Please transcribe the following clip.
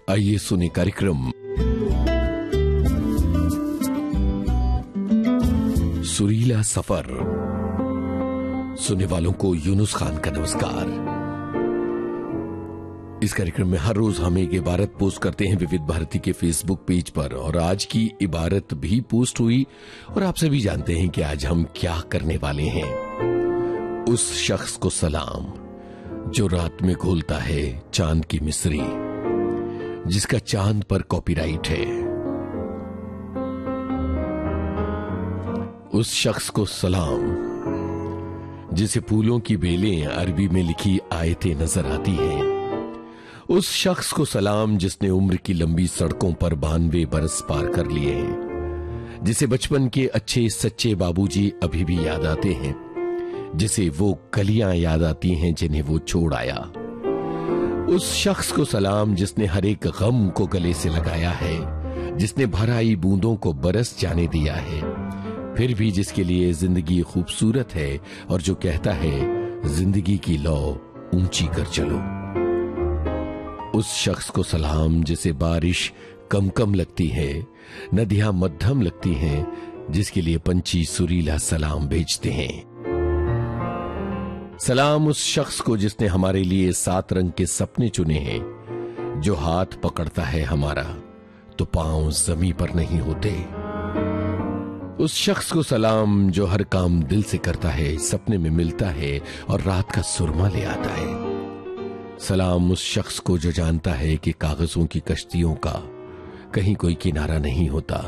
आइए सुने कार्यक्रम सुरीला सफर। सुनने वालों को यूनुस खान का नमस्कार। इस कार्यक्रम में हर रोज हम एक इबारत पोस्ट करते हैं विविध भारती के फेसबुक पेज पर, और आज की इबारत भी पोस्ट हुई और आप सभी जानते हैं कि आज हम क्या करने वाले हैं। उस शख्स को सलाम जो रात में घोलता है चांद की मिस्री, जिसका चांद पर कॉपीराइट है। उस शख्स को सलाम जिसे फूलों की बेलें अरबी में लिखी आयतें नजर आती हैं। उस शख्स को सलाम जिसने उम्र की लंबी सड़कों पर 92 बरस पार कर लिए हैं, जिसे बचपन के अच्छे सच्चे बाबूजी अभी भी याद आते हैं, जिसे वो गलियां याद आती हैं जिन्हें वो छोड़ आया। उस शख्स को सलाम जिसने हर एक गम को गले से लगाया है, जिसने भर आई बूंदों को बरस जाने दिया है, फिर भी जिसके लिए जिंदगी खूबसूरत है और जो कहता है जिंदगी की लौ ऊंची कर चलो। उस शख्स को सलाम जिसे बारिश कम कम लगती है, नदियां मध्यम लगती हैं, जिसके लिए पंछी सुरीला सलाम भेजते हैं। सलाम उस शख्स को जिसने हमारे लिए 7 रंग के सपने चुने हैं, जो हाथ पकड़ता है हमारा तो पांव जमीन पर नहीं होते। उस शख्स को सलाम जो हर काम दिल से करता है, सपने में मिलता है और रात का सुरमा ले आता है। सलाम उस शख्स को जो जानता है कि कागजों की कश्तियों का कहीं कोई किनारा नहीं होता,